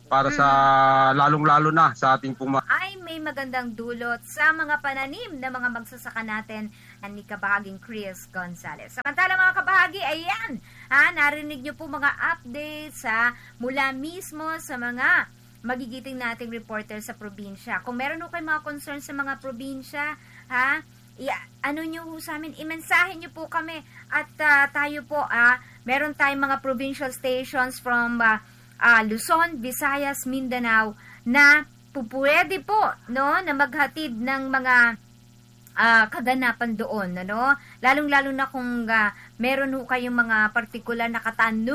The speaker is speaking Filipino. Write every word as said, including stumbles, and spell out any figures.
para sa lalong-lalo na sa ating puma ay may magandang dulot sa mga pananim ng mga magsasaka natin ni Kabahaging Chris Gonzales. Samantala mga kabahagi, ayan, ha, narinig nyo po mga updates ha, mula mismo sa mga magigiting nating reporter sa probinsya. Kung meron po kayo mga concerns sa mga probinsya, ha, i- ano nyo po sa amin, imensahe nyo po kami at uh, tayo po, ah, meron tayong mga provincial stations from uh, uh, Luzon, Visayas, Mindanao na pupwede po no na maghatid ng mga uh, kaganapan doon, ano, lalong-lalo na kung uh, meron ho kayong mga partikular na katanungan